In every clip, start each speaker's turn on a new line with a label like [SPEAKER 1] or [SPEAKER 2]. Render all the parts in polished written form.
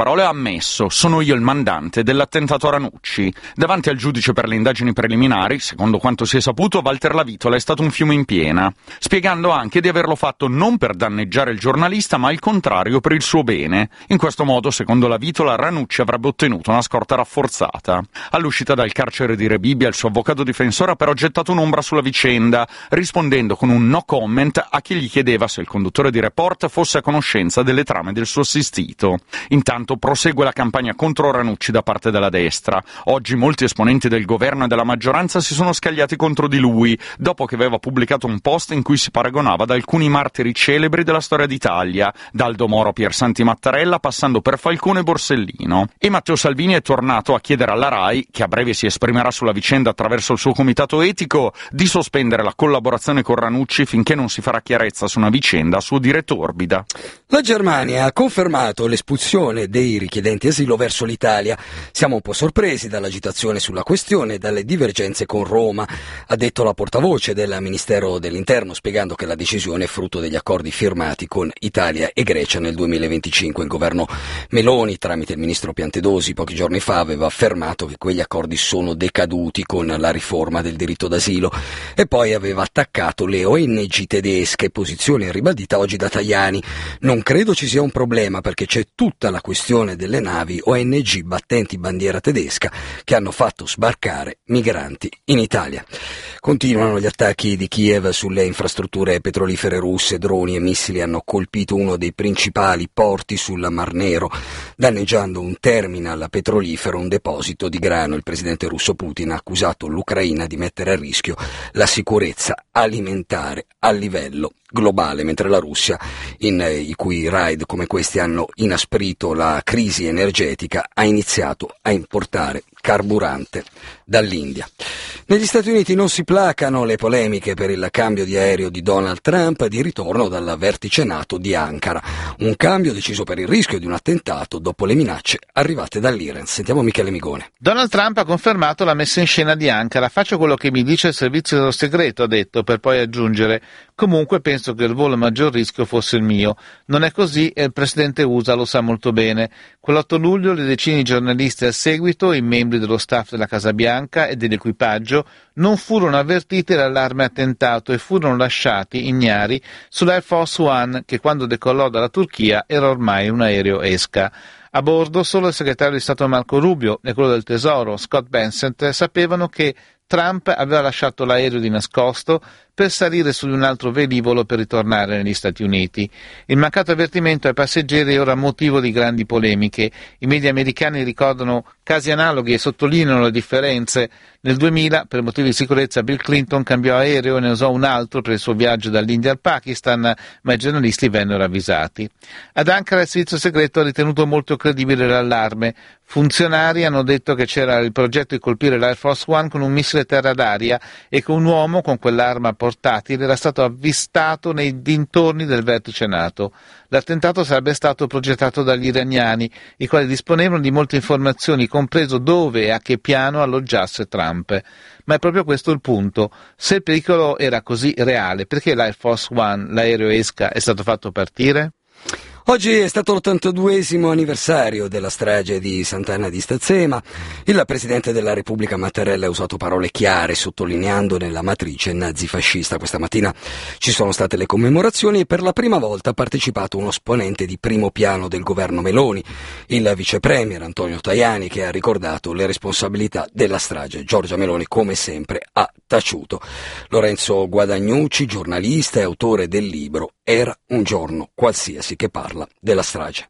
[SPEAKER 1] parole, ha ammesso: sono io il mandante dell'attentato a Ranucci. Davanti al giudice per le indagini preliminari, secondo quanto si è saputo, Walter Lavitola è stato un fiume in piena, spiegando anche di averlo fatto non per danneggiare il giornalista, ma al contrario per il suo bene. In questo modo, secondo Lavitola, Ranucci avrebbe ottenuto una scorta rafforzata. All'uscita dal carcere di Rebibbia, il suo avvocato difensore ha però gettato un'ombra sulla vicenda, rispondendo con un no comment a chi gli chiedeva se il conduttore di Report fosse a conoscenza delle trame del suo assistito. Intanto prosegue la campagna contro Ranucci da parte della destra. Oggi molti esponenti del governo e della maggioranza si sono scagliati contro di lui, dopo che aveva pubblicato un post in cui si paragonava ad alcuni martiri celebri della storia d'Italia, da Aldo Moro a Piersanti Mattarella, passando per Falcone e Borsellino. E Matteo Salvini è tornato a chiedere alla RAI, che a breve si esprimerà sulla vicenda attraverso il suo comitato etico, di sospendere la collaborazione con Ranucci finché non si farà chiarezza su una vicenda a suo dire torbida.
[SPEAKER 2] La Germania ha confermato l'espulsione dei richiedenti asilo verso l'Italia. Siamo un po' sorpresi dall'agitazione sulla questione e dalle divergenze con Roma, ha detto la portavoce del Ministero dell'Interno, spiegando che la decisione è frutto degli accordi firmati con Italia e Grecia nel 2025. Il governo Meloni, tramite il ministro Piantedosi, pochi giorni fa aveva affermato che quegli accordi sono decaduti con la riforma del diritto d'asilo e poi aveva attaccato le ONG tedesche, posizione ribadita oggi da Tajani. Non credo ci sia un problema perché c'è tutta la questione delle navi ONG battenti bandiera tedesca che hanno fatto sbarcare migranti in Italia. Continuano gli attacchi di Kiev sulle infrastrutture petrolifere russe. Droni e missili hanno colpito uno dei principali porti sul Mar Nero, danneggiando un terminal petrolifero, un deposito di grano. Il presidente russo Putin ha accusato l'Ucraina di mettere a rischio la sicurezza alimentare a livello globale, mentre la Russia, i cui raid come questi hanno inasprito la crisi energetica, ha iniziato a importare carburante dall'India. Negli Stati Uniti non si placano le polemiche per il cambio di aereo di Donald Trump di ritorno dal vertice NATO di Ankara, un cambio deciso per il rischio di un attentato dopo le minacce arrivate dall'Iran. Sentiamo Michele Migone.
[SPEAKER 3] Donald Trump ha confermato la messa in scena di Ankara. Faccio quello che mi dice il servizio segreto, ha detto, per poi aggiungere: comunque penso che il volo a maggior rischio fosse il mio. Non è così e il presidente USA lo sa molto bene. Quell'8 luglio le decine di giornalisti al seguito, i membri dello staff della Casa Bianca e dell'equipaggio non furono avvertiti dall'allarme attentato e furono lasciati ignari sull'Air Force One, che quando decollò dalla Turchia era ormai un aereo ESCA. A bordo solo il segretario di Stato Marco Rubio e quello del Tesoro Scott Bessent sapevano che Trump aveva lasciato l'aereo di nascosto per salire su un altro velivolo per ritornare negli Stati Uniti. Il mancato avvertimento ai passeggeri è ora motivo di grandi polemiche. I media americani ricordano casi analoghi e sottolineano le differenze. Nel 2000, per motivi di sicurezza, Bill Clinton cambiò aereo e ne usò un altro per il suo viaggio dall'India al Pakistan, ma i giornalisti vennero avvisati. Ad Ankara il servizio segreto ha ritenuto molto credibile l'allarme. Funzionari hanno detto che c'era il progetto di colpire l'Air Force One con un missile terra-d'aria e che un uomo con quell'arma portatile era stato avvistato nei dintorni del vertice NATO. L'attentato sarebbe stato progettato dagli iraniani, i quali disponevano di molte informazioni, compreso dove e a che piano alloggiasse Trump. Ma è proprio questo il punto. Se il pericolo era così reale, perché l'Air Force One, l'aereo ESCA, è stato fatto partire?
[SPEAKER 2] Oggi è stato l'82esimo anniversario della strage di Sant'Anna di Stazzema. Il Presidente della Repubblica Mattarella ha usato parole chiare, sottolineandone la matrice nazifascista. Questa mattina ci sono state le commemorazioni e per la prima volta ha partecipato uno esponente di primo piano del governo Meloni, il vice premier Antonio Tajani, che ha ricordato le responsabilità della strage. Giorgia Meloni, come sempre, ha taciuto. Lorenzo Guadagnucci, giornalista e autore del libro Era un giorno qualsiasi, che parla della strage.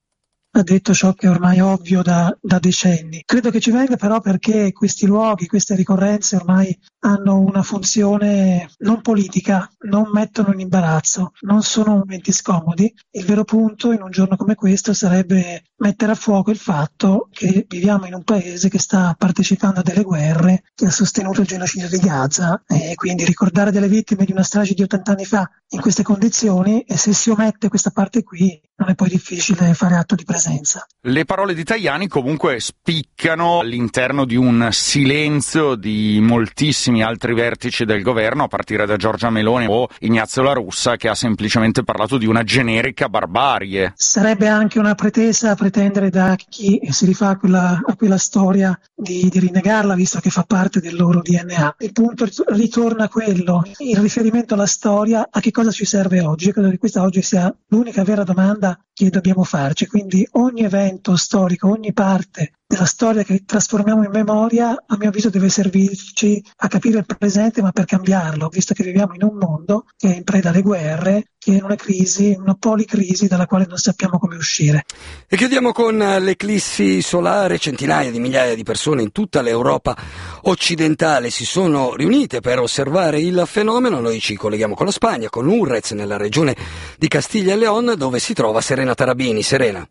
[SPEAKER 4] Ha detto ciò che ormai è ovvio da decenni. Credo che ci venga però perché questi luoghi, queste ricorrenze ormai hanno una funzione non politica, non mettono in imbarazzo, non sono momenti scomodi. Il vero punto in un giorno come questo sarebbe mettere a fuoco il fatto che viviamo in un paese che sta partecipando a delle guerre, che ha sostenuto il genocidio di Gaza, e quindi ricordare delle vittime di una strage di 80 anni fa in queste condizioni, e se si omette questa parte qui non è poi difficile fare atto di presenza.
[SPEAKER 1] Le parole di Tajani comunque spiccano all'interno di un silenzio di moltissimi altri vertici del governo, a partire da Giorgia Meloni o Ignazio La Russa, che ha semplicemente parlato di una generica barbarie.
[SPEAKER 4] Sarebbe anche una pretesa pretendere da chi si rifà a quella storia di rinnegarla, visto che fa parte del loro DNA. Il punto ritorna a quello, il riferimento alla storia, a che cosa ci serve oggi. Io credo che questa oggi sia l'unica vera domanda che dobbiamo farci, quindi ogni evento storico, ogni parte della storia che trasformiamo in memoria, a mio avviso deve servirci a capire il presente, ma per cambiarlo, visto che viviamo in un mondo che è in preda alle guerre, che è in una crisi, una policrisi dalla quale non sappiamo come uscire.
[SPEAKER 2] E chiudiamo con l'eclissi solare. Centinaia di migliaia di persone in tutta l'Europa occidentale si sono riunite per osservare il fenomeno. Noi ci colleghiamo con la Spagna, con Urrez, nella regione di Castiglia e León, dove si trova Serena Tarabini. Serena.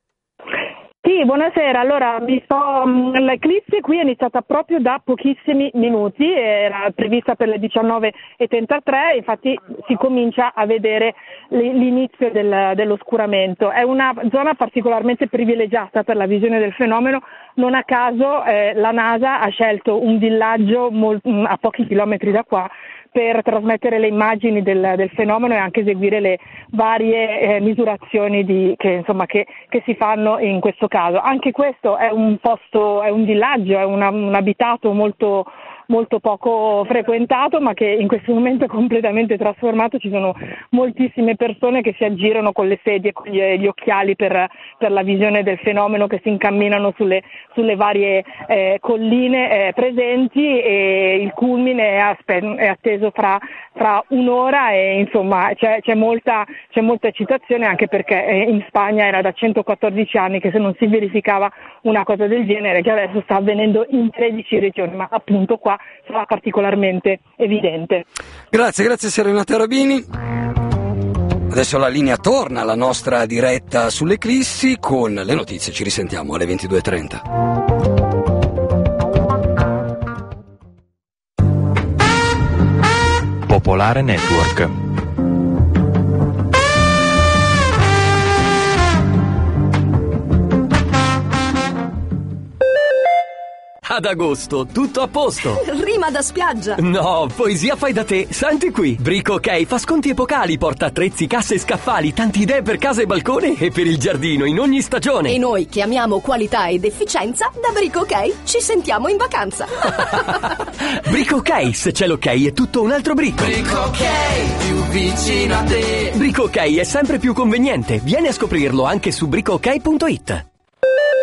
[SPEAKER 5] Sì, buonasera. Allora, l'eclissi qui è iniziata proprio da pochissimi minuti, era prevista per le 19:33, infatti si comincia a vedere l'inizio dell'oscuramento. È una zona particolarmente privilegiata per la visione del fenomeno, non a caso la NASA ha scelto un villaggio a pochi chilometri da qua per trasmettere le immagini del fenomeno e anche eseguire le varie misurazioni che si fanno in questo caso. Anche questo è un posto, è un villaggio, è un abitato molto poco frequentato, ma che in questo momento è completamente trasformato. Ci sono moltissime persone che si aggirano con le sedie, con gli occhiali per la visione del fenomeno, che si incamminano sulle varie colline presenti, e il culmine è atteso fra un'ora, e insomma c'è molta eccitazione, anche perché in Spagna era da 114 anni che se non si verificava una cosa del genere, che adesso sta avvenendo in 13 regioni, ma appunto qua sarà particolarmente evidente.
[SPEAKER 2] Grazie Serena Tarabini. Adesso la linea torna alla nostra diretta sull'eclissi con le notizie. Ci risentiamo alle 22:30.
[SPEAKER 6] Popolare Network.
[SPEAKER 7] Ad agosto, tutto a posto.
[SPEAKER 8] Rima da spiaggia.
[SPEAKER 7] No, poesia fai da te. Senti qui. Brico OK fa sconti epocali, porta attrezzi, casse e scaffali, tante idee per casa e balcone e per il giardino in ogni stagione.
[SPEAKER 8] E noi che amiamo qualità ed efficienza, da Brico OK ci sentiamo in vacanza.
[SPEAKER 7] Brico OK, se c'è l'ok è tutto un altro brico.
[SPEAKER 9] Brico OK, più vicino a te.
[SPEAKER 7] Brico OK è sempre più conveniente. Vieni a scoprirlo anche su bricook.it.